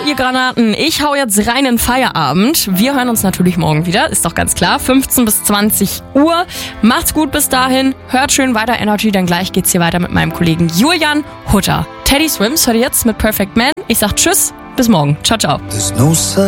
ihr Granaten. Ich hau jetzt rein in Feierabend. Wir hören uns natürlich morgen wieder, ist doch ganz klar. 15 bis 20 Uhr. Macht's gut bis dahin. Hört schön weiter Energy, denn gleich geht's hier weiter mit meinem Kollegen Julian Hutter. Teddy Swims hört ihr jetzt mit Perfect Man. Ich sag tschüss, bis morgen. Ciao, ciao.